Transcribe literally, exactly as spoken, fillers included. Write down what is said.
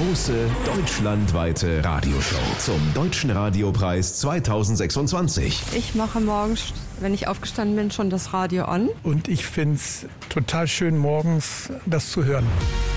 große deutschlandweite Radioshow zum Deutschen Radiopreis zweitausendsechsundzwanzig. Ich mache morgens, wenn ich aufgestanden bin, schon das Radio an. Und ich finde es total schön, morgens das zu hören.